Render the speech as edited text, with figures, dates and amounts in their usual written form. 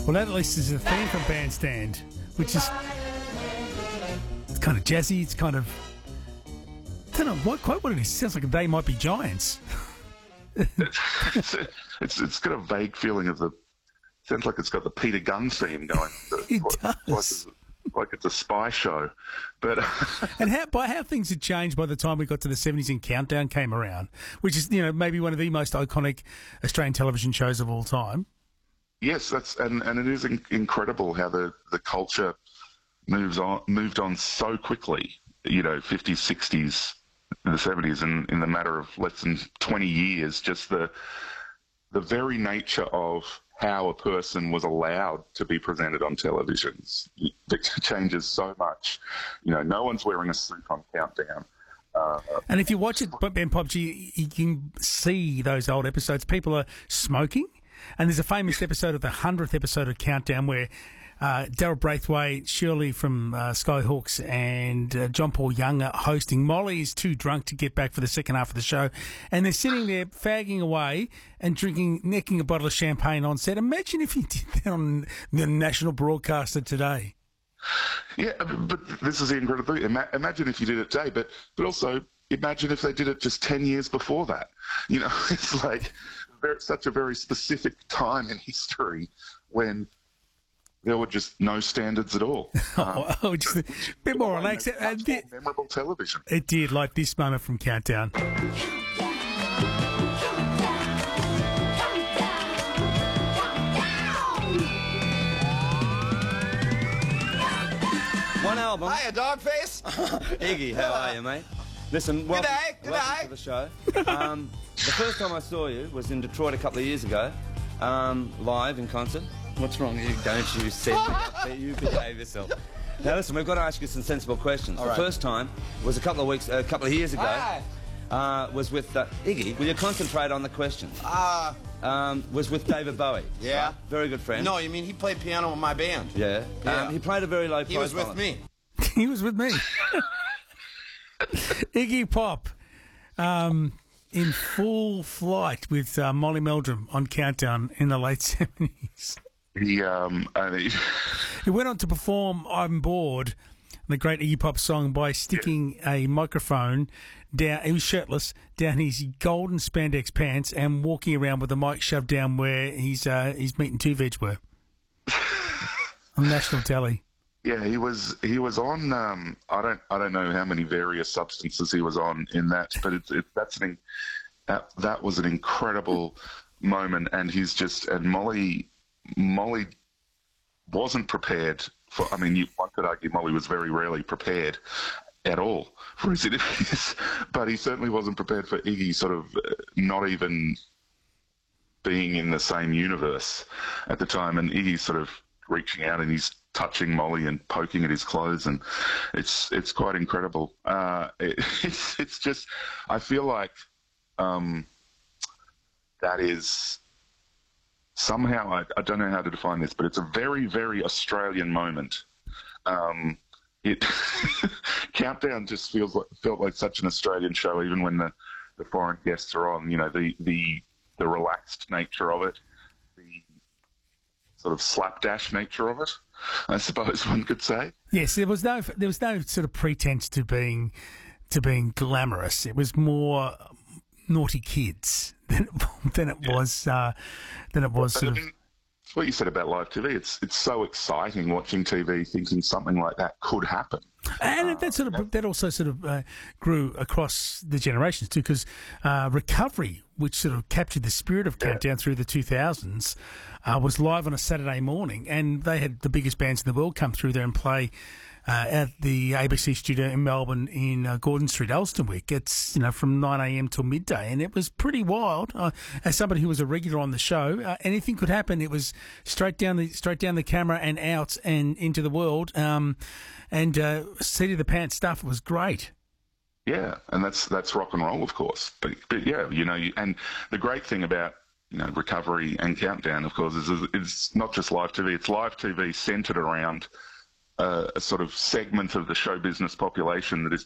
Well, that at least is a theme from Bandstand, which is it's kind of jazzy. It's kind of I don't know quite what it is. It sounds like They Might Be Giants. It's got a vague feeling of sounds like it's got the Peter Gunn theme going. It does. Like it's a spy show. But and how things had changed by the time we got to the 70s and Countdown came around, which is, maybe one of the most iconic Australian television shows of all time. Yes, and it is incredible how the culture moved on so quickly. 50s, 60s, the 70s, and in the matter of less than 20 years, just the very nature of how a person was allowed to be presented on televisions it changes so much. No one's wearing a suit on Countdown. And if you watch it, Ben Popchi, you can see those old episodes. People are smoking. And there's a famous episode of the 100th episode of Countdown where Daryl Braithwaite, Shirley from Skyhawks, and John Paul Young are hosting. Molly is too drunk to get back for the second half of the show, and they're sitting there fagging away and necking a bottle of champagne on set. Imagine if you did that on the national broadcaster today. Yeah, but this is the incredible thing. Imagine if you did it today, but also imagine if they did it just 10 years before that. It's like such a very specific time in history when there were just no standards at all. Just a bit more relaxed. Memorable television. It did, like this moment from Countdown. One album. Hiya, Dogface. Iggy, how are you, mate? Listen, welcome to the show. The first time I saw you was in Detroit a couple of years ago, live in concert. What's wrong? Don't you set me up. You behave yourself. Now listen, we've got to ask you some sensible questions. The first time was a couple of years ago. Was with Iggy. Will you concentrate on the questions? Was with David Bowie. Yeah. Right? Very good friend. No, you mean he played piano in my band? Yeah. He played a very low profile. He was with me. He was with me. Iggy Pop. In full flight with Molly Meldrum on Countdown in the late 70s. He went on to perform I'm Bored, the great Iggy Pop song, by sticking a microphone down, he was shirtless, down his golden spandex pants and walking around with the mic shoved down where his meat and two veg were. On national telly. Yeah, he was on. I don't know how many various substances he was on in that, but that was an incredible moment, and Molly wasn't prepared for. I mean, one could argue Molly was very rarely prepared at all for his interviews, but he certainly wasn't prepared for Iggy sort of not even being in the same universe at the time, and Iggy sort of reaching out and he's touching Molly and poking at his clothes, and it's quite incredible. It's just, I feel like that is somehow, I don't know how to define this, but it's a very, very Australian moment. Countdown just felt like such an Australian show, even when the foreign guests are on. The relaxed nature of it, the sort of slapdash nature of it, I suppose one could say. Yes, there was no sort of pretense to being glamorous. It was more naughty kids than it was sort of. It's what you said about live TV. It's so exciting watching TV, thinking something like that could happen. And that also sort of grew across the generations too, because Recovery, which sort of captured the spirit of Countdown through the 2000s, was live on a Saturday morning, and they had the biggest bands in the world come through there and play at the ABC studio in Melbourne in Gordon Street, Elsternwick. It's from 9 a.m. till midday, and it was pretty wild. As somebody who was a regular on the show, anything could happen. It was straight down the camera and out and into the world, and seat of the pants stuff was great. Yeah, and that's rock and roll, of course. But yeah, and the great thing about Recovery and Countdown, of course, is it's not just live TV. It's live TV centred around a sort of segment of the show business population that is